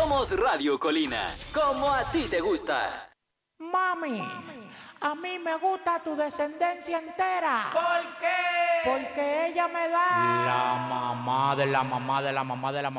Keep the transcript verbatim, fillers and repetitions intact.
Somos Radio Colina, como a ti te gusta. Mami, a mí me gusta tu descendencia entera. ¿Por qué? Porque ella me da La mamá de la mamá de la mamá de la mamá.